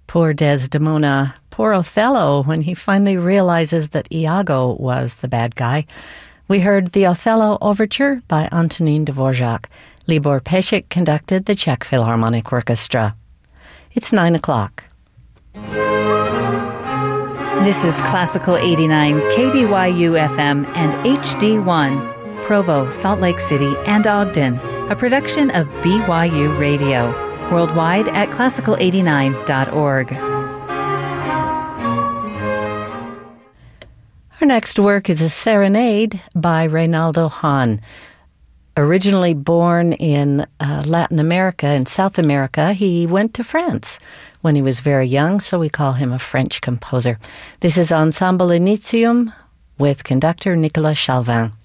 Poor Desdemona, poor Othello, when he finally realizes that Iago was the bad guy. We heard the Othello Overture by Antonín Dvořák. Libor Pesik conducted the Czech Philharmonic Orchestra. It's 9 o'clock. This is Classical 89, KBYU FM and HD1, Provo, Salt Lake City, and Ogden, a production of BYU Radio. Worldwide at classical89.org. Our next work is a serenade by Reynaldo Hahn. Originally born in Latin America and South America, he went to France when he was very young, so we call him a French composer. This is Ensemble Initium with conductor Nicolas Chalvin.